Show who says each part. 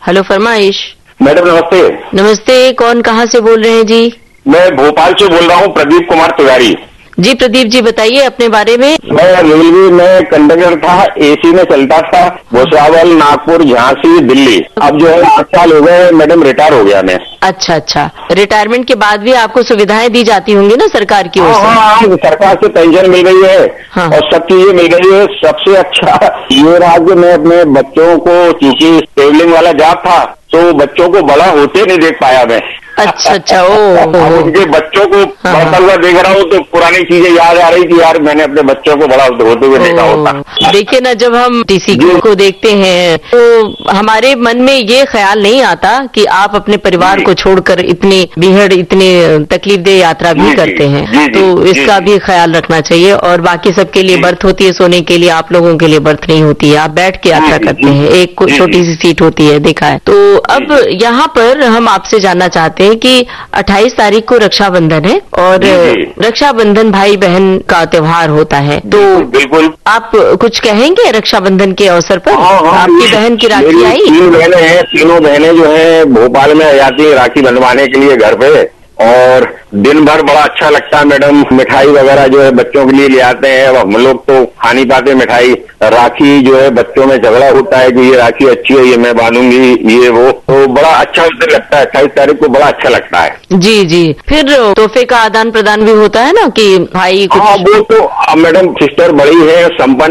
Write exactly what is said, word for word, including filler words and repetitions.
Speaker 1: Hello फरमाइश।
Speaker 2: Madam नमस्ते।
Speaker 1: नमस्ते, कौन कहाँ से बोल रहे हैं जी?
Speaker 2: मैं भोपाल से बोल रहा हूँ, प्रदीप कुमार तिवारी।
Speaker 1: जी प्रदीप जी, बताइए अपने बारे में।
Speaker 2: मैं रेलवे में कंडक्टर था, एसी में चलता था, भुसावल, नागपुर, झांसी, दिल्ली। अब जो है आठ साल हो गए मैडम, रिटायर हो गया मैं।
Speaker 1: अच्छा अच्छा, रिटायरमेंट के बाद भी आपको सुविधाएं दी जाती होंगी ना सरकार की ओर से?
Speaker 2: हाँ हाँ, सरकार से पेंशन मिल रही है। हाँ। और सब चीजें मिल रही है। सबसे अच्छा ये रहा कि मैं अपने बच्चों को, क्योंकि ट्रेवलिंग वाला जॉब था, तो बच्चों को बड़ा होते नहीं देख पाया मैं।
Speaker 1: अच्छा अच्छा, ओ
Speaker 2: उनके बच्चों को बढ़ता हुआ देख रहा हूँ तो पुरानी चीजें याद आ रही थी, यार मैंने अपने बच्चों को बड़ा होते हुए देखा होता।
Speaker 1: देखिए ना, जब हम टीसी को देखते हैं तो हमारे मन में ये ख्याल नहीं आता कि आप अपने परिवार को छोड़कर इतनी बीहड़, इतनी तकलीफदेह यात्रा भी करते हैं। जी, जी, तो इसका भी ख्याल रखना चाहिए। और बाकी सबके लिए बर्थ होती है सोने के लिए, आप लोगों के लिए बर्थ नहीं होती है, आप बैठ के यात्रा करते हैं, एक छोटी सी सीट होती है, देखा है। तो अब यहाँ पर हम आपसे जानना चाहते हैं कि अट्ठाईस तारीख को रक्षाबंधन है और रक्षाबंधन भाई बहन का त्योहार होता है, तो
Speaker 2: बिल्कुल
Speaker 1: आप कुछ कहेंगे रक्षाबंधन के अवसर पर?
Speaker 2: हाँ, हाँ,
Speaker 1: आपकी बहन की राखी आई?
Speaker 2: तीन बहनें हैं, तीनों बहनें जो है भोपाल में आ जाती है राखी बंधवाने के लिए घर पे, और दिन भर बड़ा अच्छा लगता है मैडम। मिठाई वगैरह जो है बच्चों के लिए ले आते हैं। अब हम लोग तो खा नहीं पाते मिठाई। राखी जो है बच्चों में झगड़ा होता है कि ये राखी अच्छी है, ये मैं बांधूंगी, ये वो, तो बड़ा अच्छा उस दिन लगता है। अट्ठाईस तारीख को बड़ा अच्छा लगता है।
Speaker 1: जी जी, फिर तोहफे का आदान प्रदान भी होता है ना कि भाई कुछ...
Speaker 2: हाँ, वो तो मैडम सिस्टर बड़ी है, संपन्न